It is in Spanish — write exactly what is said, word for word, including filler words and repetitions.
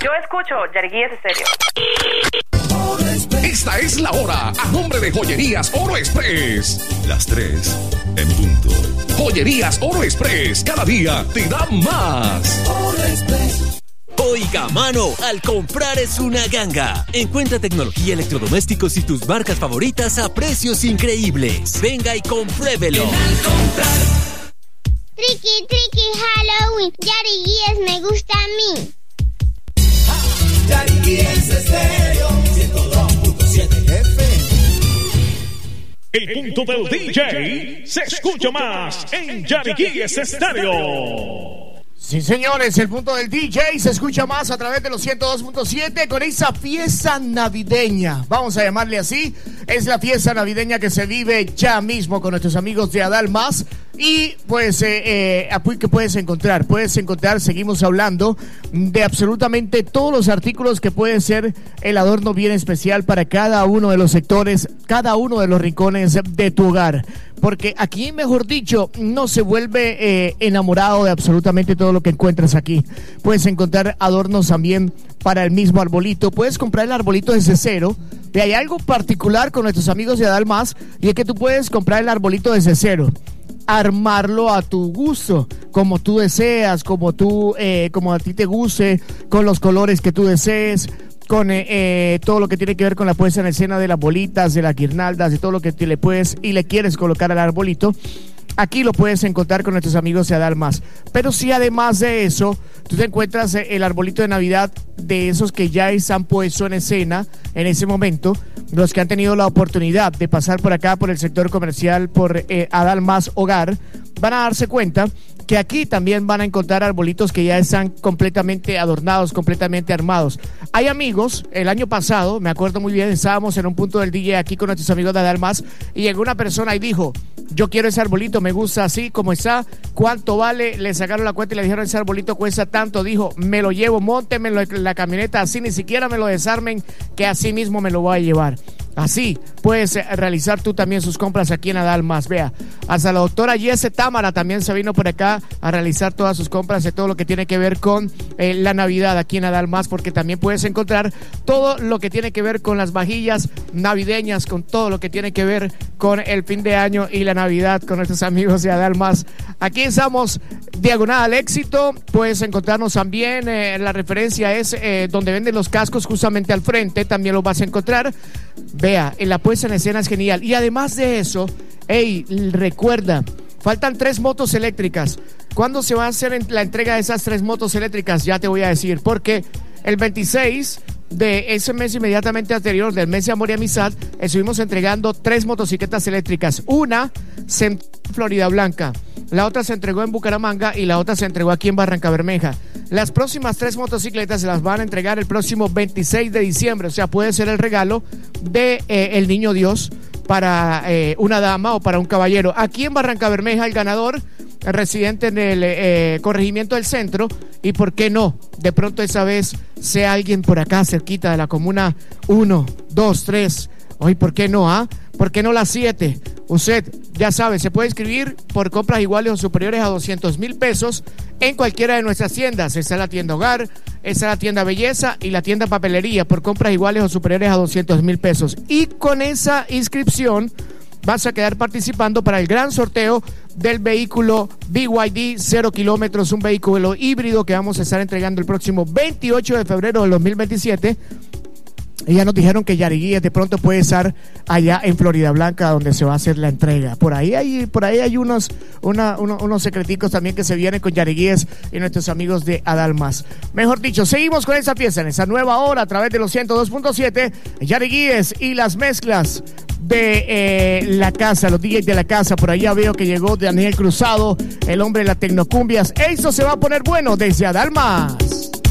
Yo escucho Yariguíes Estéreo. Esta es la hora, a nombre de Joyerías Oro Express. Las tres en punto. Joyerías Oro Express, cada día te da más. Oro Express. Oiga, mano, al comprar es una ganga. Encuentra tecnología, electrodomésticos y tus marcas favoritas a precios increíbles. Venga y compruébelo. Tricky, tricky, Halloween. Yariguíes me gusta a mí. Yariguíes Estéreo ciento dos punto siete F M. El punto del D J se escucha más en Yariguíes Estéreo. Sí, señores, el punto del D J se escucha más a través de los ciento dos punto siete con esa fiesta navideña. Vamos a llamarle así. Es la fiesta navideña que se vive ya mismo con nuestros amigos de Adal Más. Y pues, eh, eh, ¿qué puedes encontrar? Puedes encontrar, seguimos hablando de absolutamente todos los artículos que pueden ser el adorno bien especial para cada uno de los sectores, cada uno de los rincones de tu hogar. Porque aquí, mejor dicho, no se vuelve eh, enamorado de absolutamente todo lo que encuentras aquí. Puedes encontrar adornos también para el mismo arbolito. Puedes comprar el arbolito desde cero. Y hay algo particular con nuestros amigos de Adal Más, y es que tú puedes comprar el arbolito desde cero, armarlo a tu gusto, como tú deseas, como tú, eh, como a ti te guste, con los colores que tú desees, con eh, eh, todo lo que tiene que ver con la puesta en escena de las bolitas, de las guirnaldas, de todo lo que te le puedes y le quieres colocar al arbolito. Aquí lo puedes encontrar con nuestros amigos de Adal Más. Pero si además de eso, tú te encuentras el arbolito de Navidad de esos que ya están puestos en escena en ese momento, los que han tenido la oportunidad de pasar por acá, por el sector comercial, por eh, Adal Más Hogar, van a darse cuenta que aquí también van a encontrar arbolitos que ya están completamente adornados, completamente armados. Hay amigos, el año pasado, me acuerdo muy bien, estábamos en un punto del D J aquí con nuestros amigos de Adal Más, y llegó una persona y dijo: yo quiero ese arbolito, me gusta así como está, ¿cuánto vale? Le sacaron la cuenta y le dijeron: ese arbolito cuesta tanto. Dijo: me lo llevo, móntemelo en la camioneta, así ni siquiera me lo desarmen, que así mismo me lo voy a llevar. Así puedes realizar tú también sus compras aquí en Adal Más. Vea, hasta la doctora Yese Támara también se vino por acá a realizar todas sus compras de todo lo que tiene que ver con eh, la Navidad aquí en Adal Más, porque también puedes encontrar todo lo que tiene que ver con las vajillas navideñas, con todo lo que tiene que ver con el fin de año y la Navidad con nuestros amigos de Adal Más. Aquí estamos diagonal Éxito. Puedes encontrarnos también, eh, la referencia es eh, donde venden los cascos, justamente al frente, también los vas a encontrar. Vea, la puesta en escena es genial. Y además de eso, hey, recuerda, faltan tres motos eléctricas. ¿Cuándo se va a hacer la entrega de esas tres motos eléctricas? Ya te voy a decir, porque el veintiséis de ese mes inmediatamente anterior, del mes de Amor y Amistad, estuvimos entregando tres motocicletas eléctricas. Una se entregó en Florida Blanca, la otra se entregó en Bucaramanga y la otra se entregó aquí en Barranca Bermeja. Las próximas tres motocicletas se las van a entregar el próximo veintiséis de diciembre, o sea, puede ser el regalo de eh, el Niño Dios para eh, una dama o para un caballero. Aquí en Barranca Bermeja, el ganador, el residente en el eh, corregimiento del centro, y por qué no, de pronto esa vez sea alguien por acá cerquita de la comuna uno, dos, tres, hoy por qué no, ¿ah? ¿Por qué no las siete? Usted ya sabe, se puede inscribir por compras iguales o superiores a doscientos mil pesos en cualquiera de nuestras tiendas. Esta es la tienda Hogar, esta es la tienda Belleza y la tienda Papelería, por compras iguales o superiores a doscientos mil pesos. Y con esa inscripción vas a quedar participando para el gran sorteo del vehículo B Y D cero kilómetros, un vehículo híbrido que vamos a estar entregando el próximo veintiocho de febrero del dos mil veintisiete. Y ya nos dijeron que Yariguíes de pronto puede estar allá en Florida Blanca, donde se va a hacer la entrega. Por ahí hay, por ahí hay unos, una, uno, unos secreticos también que se vienen con Yariguíes y nuestros amigos de Adal Más. Mejor dicho, seguimos con esa pieza en esa nueva hora a través de los ciento dos punto siete, Yariguíes y las mezclas de eh, la casa, los D Js de la casa. Por allá veo que llegó Daniel Cruzado, el hombre de las tecnocumbias. Eso se va a poner bueno desde Adal Más.